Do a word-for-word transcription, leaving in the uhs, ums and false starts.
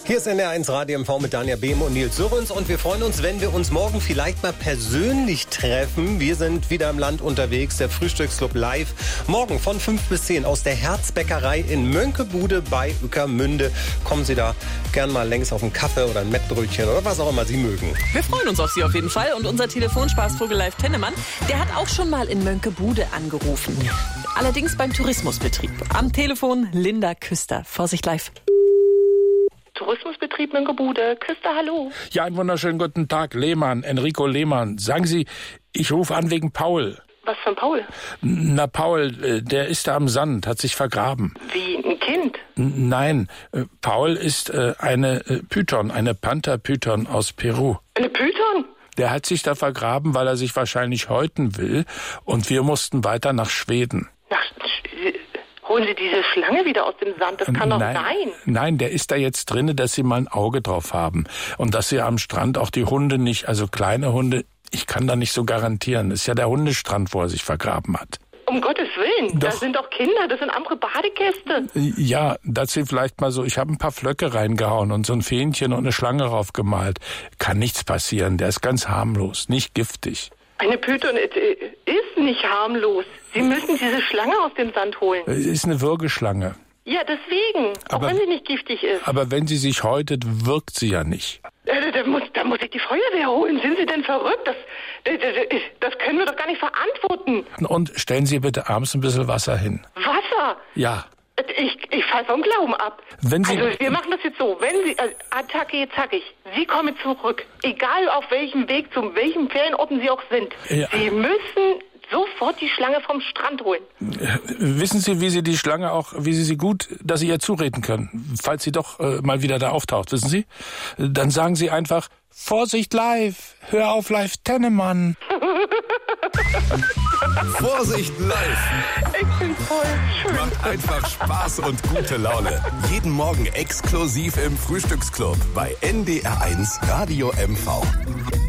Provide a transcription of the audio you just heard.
Hier ist N R eins Radio M V mit Daniel Behm und Nils Sörens und wir freuen uns, wenn wir uns morgen vielleicht mal persönlich treffen. Wir sind wieder im Land unterwegs, der Frühstücksclub live. Morgen von fünf bis zehn aus der Herzbäckerei in Mönckebude bei Ueckermünde. Kommen Sie da gern mal längs auf einen Kaffee oder ein Mettbrötchen oder was auch immer Sie mögen. Wir freuen uns auf Sie auf jeden Fall. Und unser Telefonspaßvogel Live Tennemann, der hat auch schon mal in Mönckebude angerufen. Allerdings beim Tourismusbetrieb. Am Telefon Linda Küster. Vorsicht live. Tourismusbetrieb Mönckebude. Küster, hallo. Ja, einen wunderschönen guten Tag, Lehmann, Enrico Lehmann. Sagen Sie, ich rufe an wegen Paul. Was für ein Paul? Na, Paul, der ist da am Sand, hat sich vergraben. Wie, ein Kind? Nein, Paul ist eine Python, eine Panther-Python aus Peru. Eine Python? Der hat sich da vergraben, weil er sich wahrscheinlich häuten will. Und wir mussten weiter nach Schweden. Nach Holen Sie diese Schlange wieder aus dem Sand, das kann doch nein, sein. Nein, der ist da jetzt drinne, dass Sie mal ein Auge drauf haben. Und dass Sie am Strand auch die Hunde nicht, also kleine Hunde, ich kann da nicht so garantieren. Das ist ja der Hundestrand, wo er sich vergraben hat. Um Gottes Willen, Doch. das sind doch Kinder, das sind andere Badekäste. Ja, dass Sie vielleicht mal so, ich habe ein paar Flöcke reingehauen und so ein Fähnchen und eine Schlange raufgemalt. Kann nichts passieren, der ist ganz harmlos, nicht giftig. Eine Python ist nicht harmlos. Sie müssen diese Schlange aus dem Sand holen. Es ist eine Würgeschlange. Ja, deswegen. Aber, auch wenn sie nicht giftig ist. Aber wenn sie sich häutet, wirkt sie ja nicht. Da, da, muss, da muss ich die Feuerwehr holen. Sind Sie denn verrückt? Das, das, das können wir doch gar nicht verantworten. Und stellen Sie bitte abends ein bisschen Wasser hin. Wasser? Ja. Ich, ich falle vom Glauben ab. Wenn Sie, also wir machen das jetzt so. Wenn Sie, also, Attacke, zackig, Sie kommen zurück. Egal auf welchem Weg, zu welchen Ferienorten Sie auch sind. Ja. Sie müssen sofort die Schlange vom Strand holen. Wissen Sie, wie Sie die Schlange auch, wie Sie sie gut, dass Sie ihr zureden können, falls sie doch äh, mal wieder da auftaucht, wissen Sie? Dann sagen Sie einfach, Vorsicht live, hör auf Live Tennemann. Vorsicht live. Ich bin voll schön. Macht einfach Spaß und gute Laune. Jeden Morgen exklusiv im Frühstücksclub bei N D R eins Radio M V.